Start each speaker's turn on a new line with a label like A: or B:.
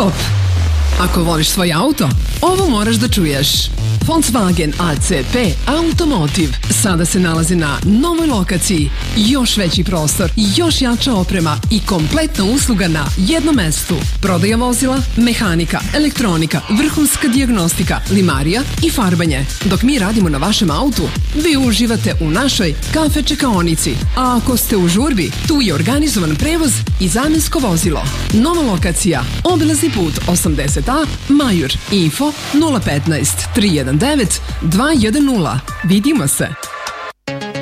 A: Stop! Ako voliš svoj auto, ovo moraš da čuješ. Volkswagen ACP Automotive sada se nalazi na novoj lokaciji. Još veći prostor, još jača oprema i kompletna usluga na jednom mestu. Prodaja vozila, mehanika, elektronika, vrhunska dijagnostika, limarija i farbanje. Dok mi radimo na vašem autu, vi uživate u našoj kafe čekaonici. A ako ste u žurbi, tu je organizovan prevoz i zamjensko vozilo. Nova lokacija, obilazni put 80A, Majur, info 015 319 210. Vidimo se!